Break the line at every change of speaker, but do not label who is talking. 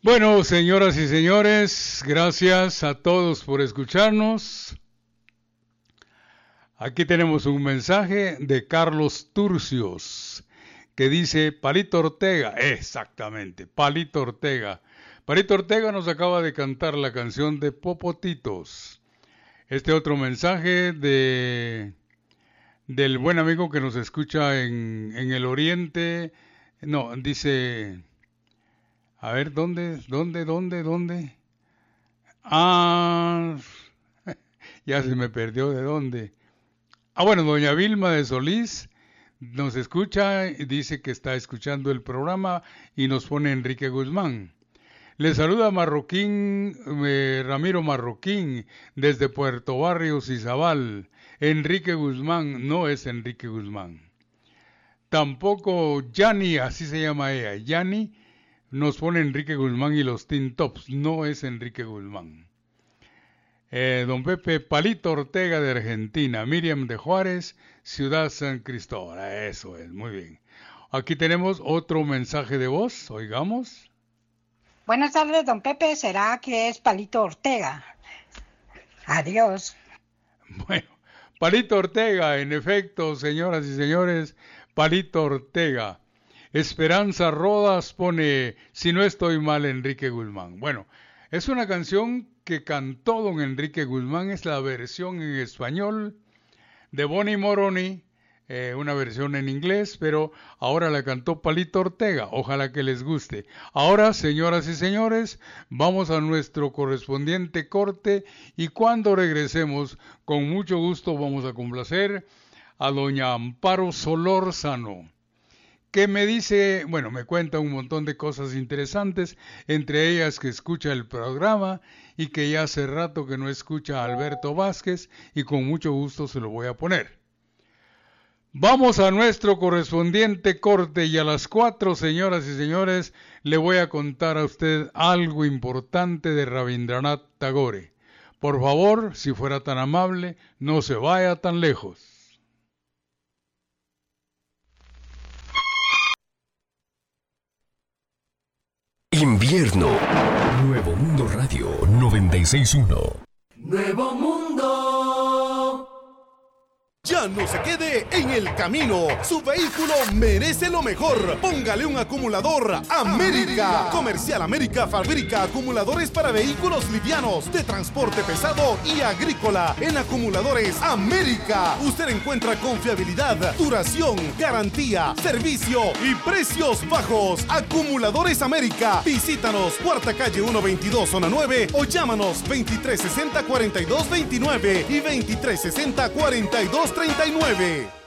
Bueno, señoras y señores, gracias a todos por escucharnos. Aquí tenemos un mensaje de Carlos Turcios que dice Palito Ortega, exactamente, Palito Ortega. Palito Ortega nos acaba de cantar la canción de Popotitos. Este otro mensaje del buen amigo que nos escucha en el oriente, no, dice... A ver, ¿dónde? Ah, ya se me perdió de dónde. Bueno, doña Vilma de Solís nos escucha y dice que está escuchando el programa y nos pone Enrique Guzmán. Le saluda Ramiro Marroquín desde Puerto Barrios, Izabal. Enrique Guzmán no es Enrique Guzmán. Tampoco Yani, así se llama ella, Yani. Nos pone Enrique Guzmán y los Teen Tops. No es Enrique Guzmán. Don Pepe Palito Ortega de Argentina. Miriam de Juárez, Ciudad San Cristóbal. Eso es, muy bien. Aquí tenemos otro mensaje de voz. Oigamos.
Buenas tardes, don Pepe. ¿Será que es Palito Ortega? Adiós.
Bueno, Palito Ortega, en efecto, señoras y señores, Palito Ortega. Esperanza Rodas pone, si no estoy mal, Enrique Guzmán. Bueno, es una canción que cantó don Enrique Guzmán, es la versión en español de Bonnie Moroni, una versión en inglés, pero ahora la cantó Palito Ortega, ojalá que les guste. Ahora, señoras y señores, vamos a nuestro correspondiente corte y cuando regresemos, con mucho gusto vamos a complacer a doña Amparo Solórzano, que me dice, bueno, me cuenta un montón de cosas interesantes, entre ellas que escucha el programa y que ya hace rato que no escucha a Alberto Vázquez y con mucho gusto se lo voy a poner. Vamos a nuestro correspondiente corte y a las 4, señoras y señores, le voy a contar a usted algo importante de Rabindranath Tagore. Por favor, si fuera tan amable, no se vaya tan lejos.
Invierno. Nuevo Mundo Radio 96.1.
Nuevo Mundo. Ya no se quede en el camino. Su vehículo merece lo mejor. Póngale un acumulador América. Comercial América fabrica acumuladores para vehículos livianos, de transporte pesado y agrícola. En Acumuladores América usted encuentra confiabilidad, duración, garantía, servicio y precios bajos. Acumuladores América. Visítanos, Cuarta Calle 122, Zona 9 o llámanos 2360-4229 y 2360-4239.